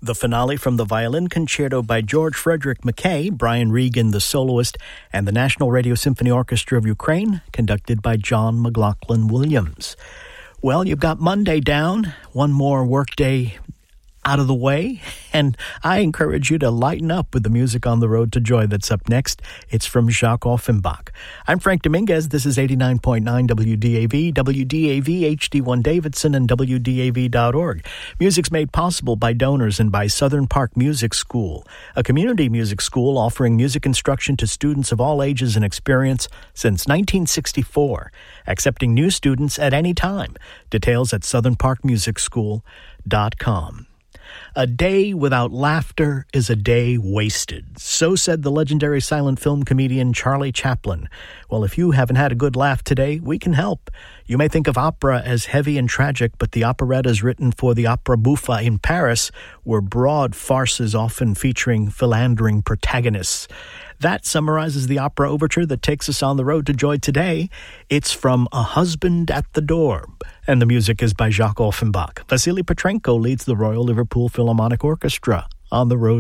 The finale from the Violin Concerto by George Frederick Mackay, Brian Regan the soloist, and the National Radio Symphony Orchestra of Ukraine, conducted by John McLaughlin Williams. Well, you've got Monday down, one more workday out of the way, and I encourage you to lighten up with the music on the road to joy that's up next. It's from Jacques Offenbach. I'm Frank Dominguez. This is 89.9 WDAV, WDAV HD1 Davidson, and WDAV.org. Music's made possible by donors and by Southern Park Music School, a community music school offering music instruction to students of all ages and experience since 1964, accepting new students at any time. Details at southernparkmusicschool.com. A day without laughter is a day wasted. So said the legendary silent film comedian Charlie Chaplin. Well, if you haven't had a good laugh today, we can help. You may think of opera as heavy and tragic, but the operettas written for the Opera Bouffe in Paris were broad farces often featuring philandering protagonists. That summarizes the opera overture that takes us on the road to joy today. It's from A Husband at the Door, and the music is by Jacques Offenbach. Vasily Petrenko leads the Royal Liverpool Philharmonic Orchestra on the road